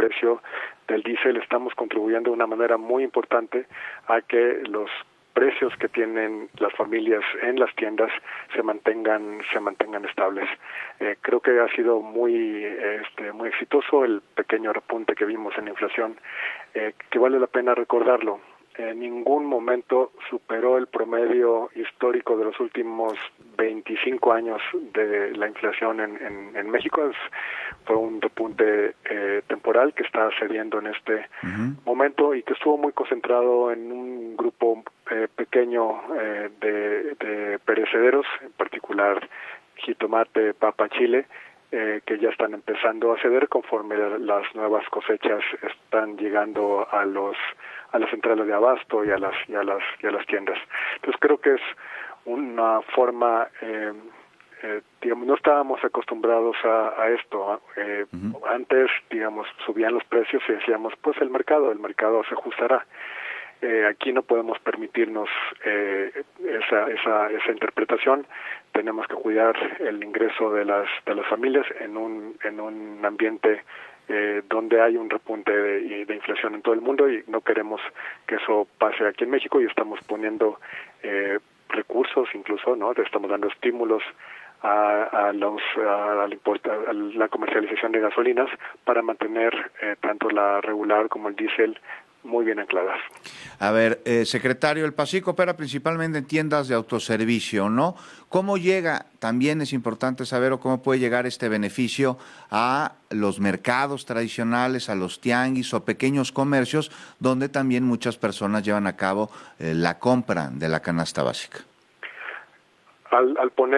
precio del diésel, estamos contribuyendo de una manera muy importante a que los precios que tienen las familias en las tiendas se mantengan estables. Creo que ha sido muy exitoso el pequeño repunte que vimos en la inflación, que vale la pena recordarlo. En ningún momento superó el promedio histórico de los últimos 25 años de la inflación en México. Fue un repunte temporal que está cediendo en este momento y que estuvo muy concentrado en un grupo pequeño de perecederos, en particular jitomate, papa, chile, que ya están empezando a ceder conforme las nuevas cosechas están llegando a las centrales de abasto y a las tiendas. Entonces creo que es una forma, digamos, no estábamos acostumbrados a esto. Antes, digamos, subían los precios y decíamos, pues el mercado se ajustará. Aquí no podemos permitirnos esa interpretación. Tenemos que cuidar el ingreso de las familias en un ambiente donde hay un repunte de inflación en todo el mundo, y no queremos que eso pase aquí en México, y estamos poniendo recursos, incluso, ¿no? Estamos dando estímulos a la comercialización de gasolinas para mantener tanto la regular como el diésel muy bien ancladas. A ver, secretario, el PASIC opera principalmente en tiendas de autoservicio, ¿no? ¿Cómo llega? También es importante saber, o cómo puede llegar este beneficio a los mercados tradicionales, a los tianguis o pequeños comercios, donde también muchas personas llevan a cabo la compra de la canasta básica. Al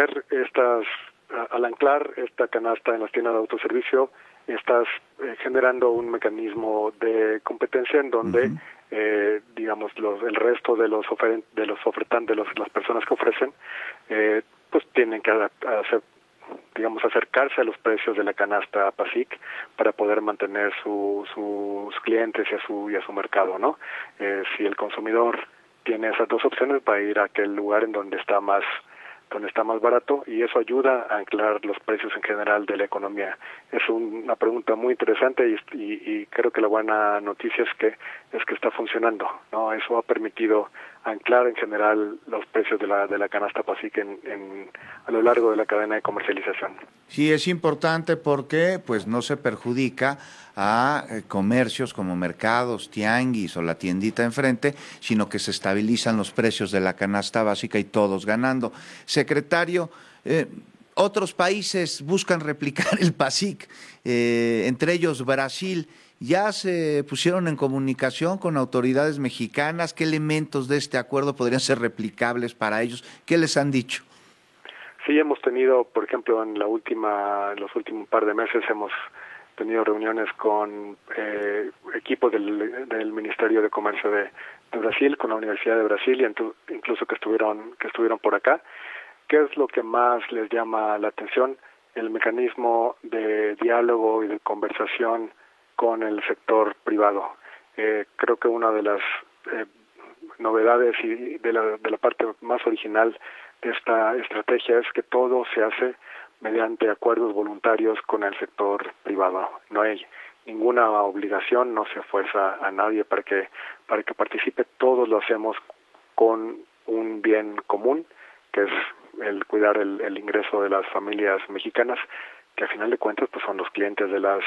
anclar esta canasta en las tiendas de autoservicio, estás generando un mecanismo de competencia en donde digamos el resto de los ofertantes, las personas que ofrecen, pues tienen que acercarse a los precios de la canasta PASIC para poder mantener sus clientes y a su mercado, ¿no? Si el consumidor tiene esas dos opciones, va a ir a aquel lugar en donde está más barato, y eso ayuda a anclar los precios en general de la economía. Es una pregunta muy interesante, y creo que la buena noticia es que está funcionando, ¿no? Eso ha permitido anclar en general los precios de la canasta PASIC a lo largo de la cadena de comercialización. Sí, es importante porque pues no se perjudica a comercios como mercados, tianguis o la tiendita enfrente, sino que se estabilizan los precios de la canasta básica y todos ganando. Secretario, otros países buscan replicar el PASIC, entre ellos Brasil. ¿Ya se pusieron en comunicación con autoridades mexicanas? ¿Qué elementos de este acuerdo podrían ser replicables para ellos? ¿Qué les han dicho? Sí, hemos tenido, por ejemplo, en los últimos par de meses hemos tenido reuniones con equipos del Ministerio de Comercio de Brasil, con la Universidad de Brasil, y incluso que estuvieron por acá. ¿Qué es lo que más les llama la atención? El mecanismo de diálogo y de conversación con el sector privado. Creo que una de las novedades y de la parte más original de esta estrategia es que todo se hace mediante acuerdos voluntarios con el sector privado. No hay ninguna obligación, no se fuerza a nadie para que participe. Todos lo hacemos con un bien común, que es el cuidar el ingreso de las familias mexicanas, que a final de cuentas pues son los clientes de las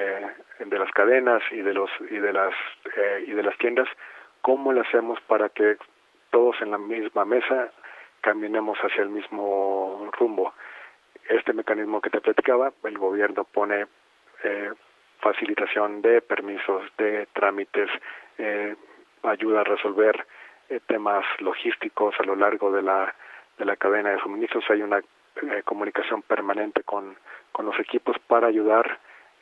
cadenas y de las tiendas. ¿Cómo lo hacemos para que todos en la misma mesa caminemos hacia el mismo rumbo? Este mecanismo que te platicaba, el gobierno pone facilitación de permisos, de trámites, ayuda a resolver temas logísticos a lo largo de la cadena de suministros. Hay una comunicación permanente con los equipos para ayudar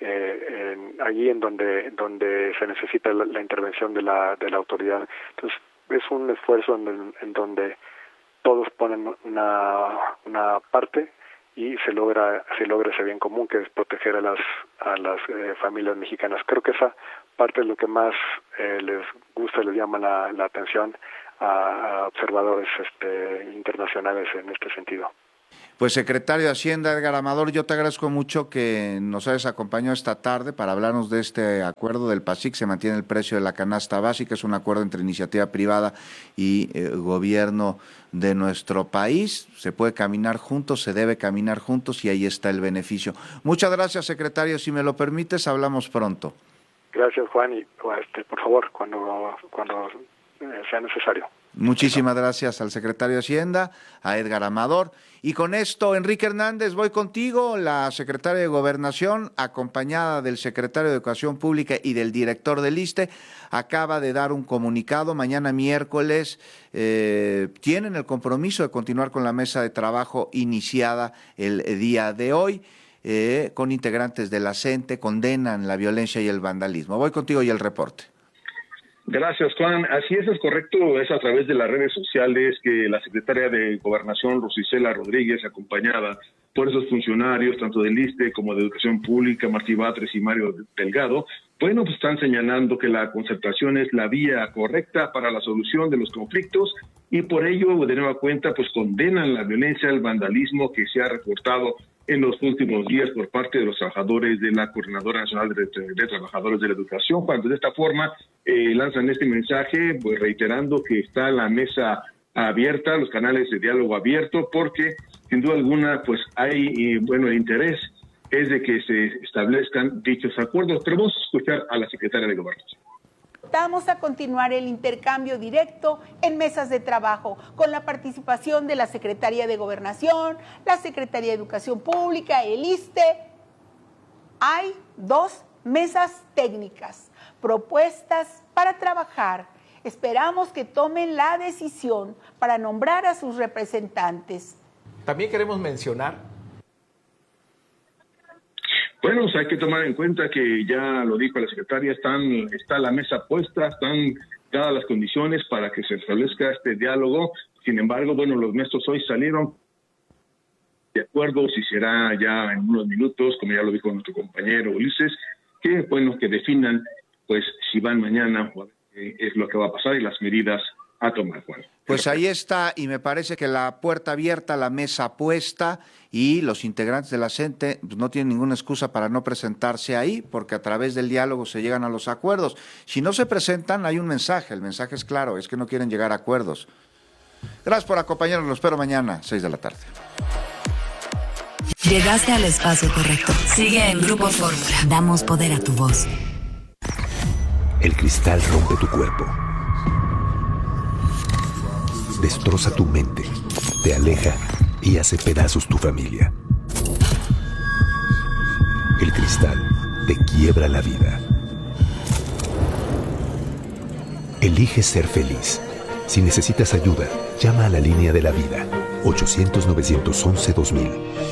allí en donde se necesita la intervención de la autoridad. Entonces es un esfuerzo en donde todos ponen una parte y se logra ese bien común, que es proteger a las familias mexicanas. Creo que esa parte es lo que más les gusta, les llama la atención a observadores internacionales en este sentido. Pues secretario de Hacienda, Edgar Amador, yo te agradezco mucho que nos hayas acompañado esta tarde para hablarnos de este acuerdo del PASIC. Se mantiene el precio de la canasta básica, es un acuerdo entre iniciativa privada y gobierno de nuestro país. Se puede caminar juntos, se debe caminar juntos y ahí está el beneficio. Muchas gracias, secretario. Si me lo permites, hablamos pronto. Gracias, Juan, y por favor, cuando sea necesario. Muchísimas gracias al secretario de Hacienda, a Edgar Amador. Y con esto, Enrique Hernández, voy contigo. La secretaria de Gobernación, acompañada del secretario de Educación Pública y del director del ISSSTE, acaba de dar un comunicado. Mañana miércoles tienen el compromiso de continuar con la mesa de trabajo iniciada el día de hoy. Con integrantes de la CENTE, condenan la violencia y el vandalismo. Voy contigo y el reporte. Gracias, Juan. Así es correcto. Es a través de las redes sociales que la secretaria de Gobernación, Rosicela Rodríguez, acompañada por esos funcionarios, tanto del ISSSTE como de Educación Pública, Martí Batres y Mario Delgado, pues están señalando que la concertación es la vía correcta para la solución de los conflictos y por ello, de nueva cuenta, pues condenan la violencia, el vandalismo que se ha reportado en los últimos días por parte de los trabajadores de la Coordinadora Nacional de Trabajadores de la Educación. Cuando de esta forma lanzan este mensaje, pues reiterando que está la mesa abierta, los canales de diálogo abierto, porque sin duda alguna pues hay, el interés es de que se establezcan dichos acuerdos. Pero vamos a escuchar a la secretaria de Gobernación. Vamos a continuar el intercambio directo en mesas de trabajo con la participación de la Secretaría de Gobernación, la Secretaría de Educación Pública, el ISSSTE. Hay 2 mesas técnicas propuestas para trabajar. Esperamos que tomen la decisión para nombrar a sus representantes. También queremos mencionar. Bueno, pues hay que tomar en cuenta que ya lo dijo la secretaria, está la mesa puesta, están dadas las condiciones para que se establezca este diálogo. Sin embargo, los maestros hoy salieron de acuerdo, si será ya en unos minutos, como ya lo dijo nuestro compañero Ulises, que que definan pues si van mañana o es lo que va a pasar y las medidas a tomar, Juan. Pues ahí está, y me parece que la puerta abierta, la mesa puesta, y los integrantes de la CENTE pues, no tienen ninguna excusa para no presentarse ahí, porque a través del diálogo se llegan a los acuerdos. Si no se presentan, hay un mensaje, el mensaje es claro, es que no quieren llegar a acuerdos. Gracias por acompañarnos, los espero mañana, 6 de la tarde. Llegaste al espacio correcto. Sigue en Grupo Fórmula. Damos poder a tu voz. El cristal rompe tu cuerpo. Destroza tu mente, te aleja y hace pedazos tu familia. El cristal te quiebra la vida. Elige ser feliz. Si necesitas ayuda, llama a la línea de la vida, 800-911-2000.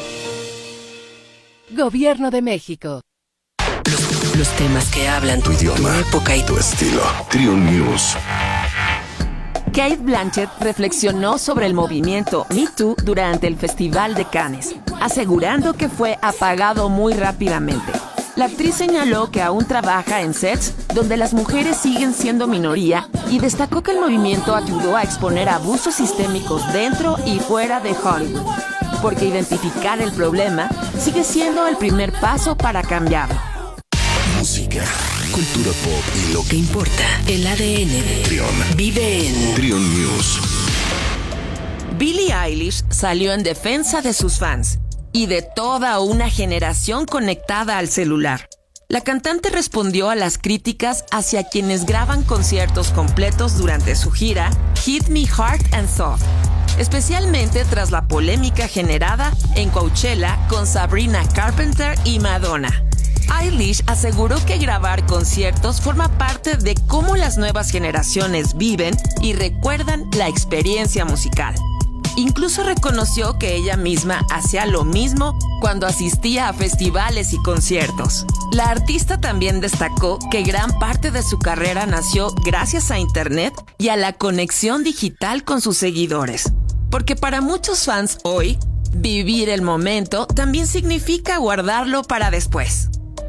Gobierno de México. Los temas que hablan tu idioma, tu época y tu estilo. Trion News. Cate Blanchett reflexionó sobre el movimiento Me Too durante el Festival de Cannes, asegurando que fue apagado muy rápidamente. La actriz señaló que aún trabaja en sets donde las mujeres siguen siendo minoría y destacó que el movimiento ayudó a exponer abusos sistémicos dentro y fuera de Hollywood, porque identificar el problema sigue siendo el primer paso para cambiarlo. Música, cultura pop y lo que importa. El ADN de Trion vive en Trion News. Billie Eilish salió en defensa de sus fans y de toda una generación conectada al celular. La cantante respondió a las críticas hacia quienes graban conciertos completos durante su gira Hit Me Hard and Soft, especialmente tras la polémica generada en Coachella con Sabrina Carpenter y Madonna. Eilish aseguró que grabar conciertos forma parte de cómo las nuevas generaciones viven y recuerdan la experiencia musical. Incluso reconoció que ella misma hacía lo mismo cuando asistía a festivales y conciertos. La artista también destacó que gran parte de su carrera nació gracias a Internet y a la conexión digital con sus seguidores. Porque para muchos fans hoy, vivir el momento también significa guardarlo para después.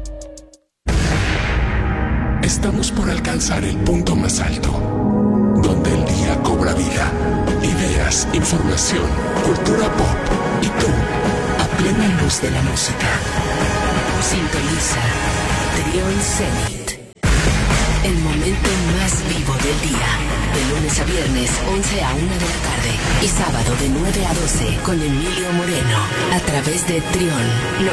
Estamos por alcanzar el punto más alto, donde el día cobra vida. Ideas, información, cultura pop Y tú, a plena luz de la música. Sintoniza Trión Zenit. El momento más vivo del día. De lunes a viernes, 11 a 1 de la tarde. Y sábado de 9 a 12 con Emilio Moreno. A través de Trión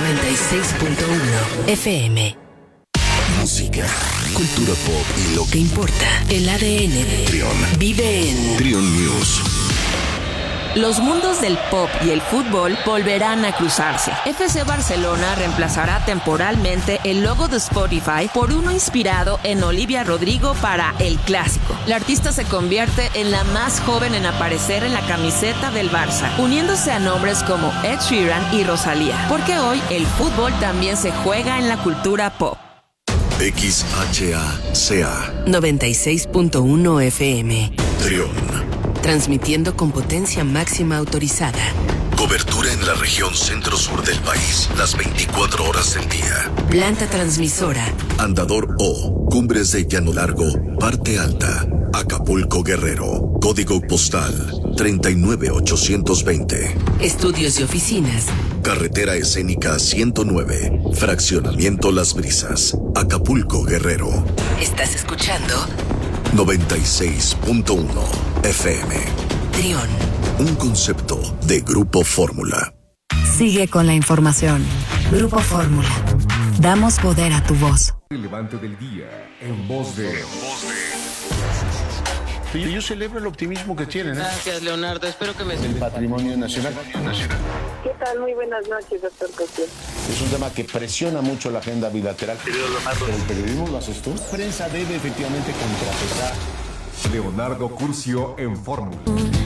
96.1 FM. Música, cultura pop y lo que importa. El ADN de Trión vive en Trión News. Los mundos del pop y el fútbol volverán a cruzarse. FC Barcelona reemplazará temporalmente el logo de Spotify por uno inspirado en Olivia Rodrigo para El Clásico. La artista se convierte en la más joven en aparecer en la camiseta del Barça, uniéndose a nombres como Ed Sheeran y Rosalía. Porque hoy el fútbol también se juega en la cultura pop. XHACA 96.1 FM. Trión. Transmitiendo con potencia máxima autorizada. Cobertura en la región centro-sur del país, las 24 horas del día. Planta transmisora. Andador O, Cumbres de Llano Largo, Parte Alta, Acapulco, Guerrero. Código postal 39820. Estudios y oficinas. Carretera Escénica 109, Fraccionamiento Las Brisas, Acapulco, Guerrero. ¿Estás escuchando? 96.1 FM. Trión. Un concepto de Grupo Fórmula. Sigue con la información. Grupo Fórmula. Damos poder a tu voz. El levante del día en voz de... Yo celebro el optimismo que tienen. Gracias, Leonardo. Espero que me... El patrimonio nacional. ¿Qué tal? Muy buenas noches, doctor Cosío. Es un tema que presiona mucho la agenda bilateral. Pero el periodismo lo haces tú. La prensa debe efectivamente contrapesar. Leonardo Curcio en Fórmula.